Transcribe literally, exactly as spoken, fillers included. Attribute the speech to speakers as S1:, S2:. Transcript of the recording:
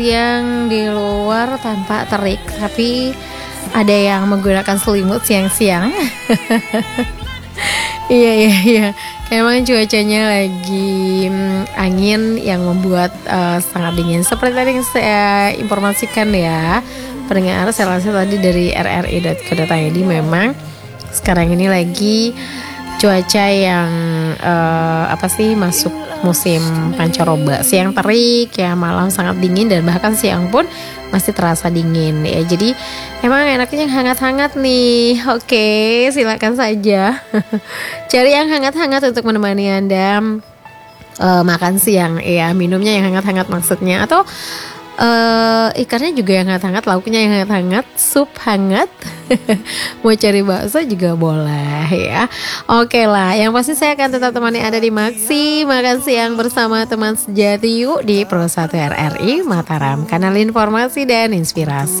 S1: yang di luar tanpa terik, tapi ada yang menggunakan selimut siang-siang. Iya iya iya. Emang cuacanya lagi mm, angin yang membuat uh, sangat dingin. Seperti tadi yang saya informasikan ya, pendengar, saya rasa tadi dari r r i dot co dot i d, memang sekarang ini lagi cuaca yang uh, apa sih masuk musim pancaroba. Siang terik ya, malam sangat dingin, dan bahkan siang pun masih terasa dingin ya. Jadi emang enaknya yang hangat-hangat nih. Oke, silakan saja cari yang hangat-hangat untuk menemani Anda uh, makan siang ya. Minumnya yang hangat-hangat maksudnya, atau uh, ikannya juga yang hangat-hangat, lauknya yang hangat-hangat, sup hangat. Mau cari bakso juga boleh ya. Oke lah, yang pasti saya akan tetap temani Anda di Maksi Makan Siang bersama teman sejati yuk di Pro satu R R I Mataram, kanal informasi dan inspirasi.